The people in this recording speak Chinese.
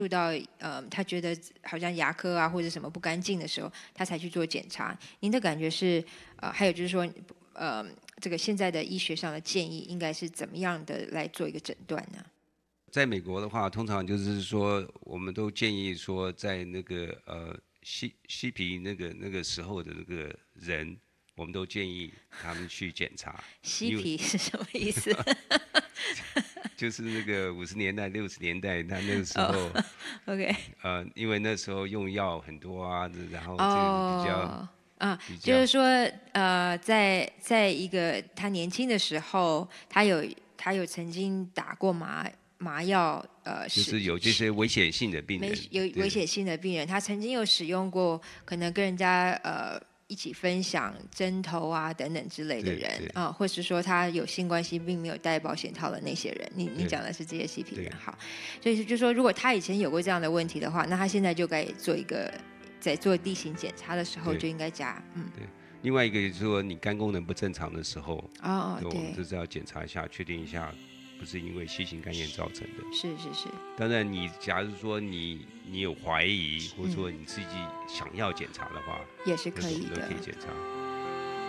入到他觉得好像牙科啊或者什么不干净的时候，他才去做检查。您的感觉是还有就是说这个现在的医学上的建议应该是怎么样的来做一个诊断呢？ 在美国的话，通常就是说，我们都建议说，在那个嬉皮那个时候的那个人，我们都建议他们去检查， 嬉因为皮是什么意思？ 就是那个50年代、60年代，他那个时哦候， ，OK， 因为那时候用药很多啊，然后这个比较哦，啊， 比较就是说，在一个他年轻的时候，他有曾经打过麻药， 就是有这些危险性的病人， 有危对险性的病人，他曾经有使用过，可能跟人家一起分享针头啊等等之类的对对人啊，或是说他有性关系并没有戴保险套的那些人，你对讲的是这些 CP 人对好，所以就说如果他以前有过这样的问题的话，那他现在就该做一个在做例行检查的时候对就应该加对。另外一个就是说，你肝功能不正常的时候，我们对， 就是要检查一下，确定一下不是因为新型肝炎造成的。 是， 当然，假如说你有怀疑，或者说你自己想要检查的话， 也是可以的那我们都可以检查。